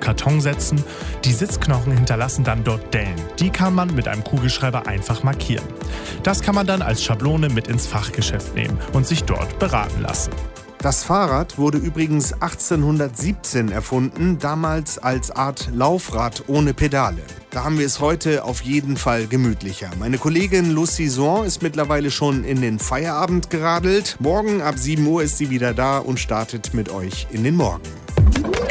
Karton setzen. Die Sitzknochen hinterlassen dann dort Dellen. Die kann man mit einem Kugelschreiber einfach markieren. Das kann man dann als Schablone mit ins Fachgeschäft nehmen und sich dort beraten lassen. Das Fahrrad wurde übrigens 1817 erfunden, damals als Art Laufrad ohne Pedale. Da haben wir es heute auf jeden Fall gemütlicher. Meine Kollegin Lucy Son ist mittlerweile schon in den Feierabend geradelt. Morgen ab 7 Uhr ist sie wieder da und startet mit euch in den Morgen.